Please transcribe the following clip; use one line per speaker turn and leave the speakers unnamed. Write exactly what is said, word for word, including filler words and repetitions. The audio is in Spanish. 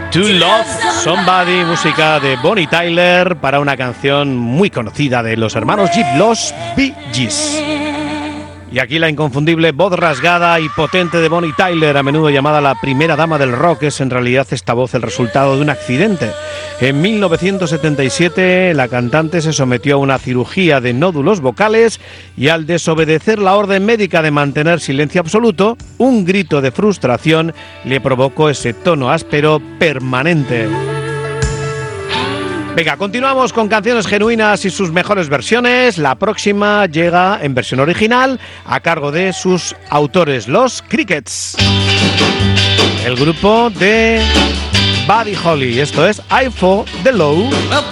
To Love Somebody, música de Bonnie Tyler para una canción muy conocida de los hermanos Gibb, los Bee Gees. Y aquí la inconfundible voz rasgada y potente de Bonnie Tyler, a menudo llamada la primera dama del rock, es en realidad esta voz el resultado de un accidente. En mil novecientos setenta y siete la cantante se sometió a una cirugía de nódulos vocales y al desobedecer la orden médica de mantener silencio absoluto, un grito de frustración le provocó ese tono áspero permanente. Venga, continuamos con canciones genuinas y sus mejores versiones. La próxima llega en versión original a cargo de sus autores, los Crickets. El grupo de Buddy Holly. Esto es I For The Low.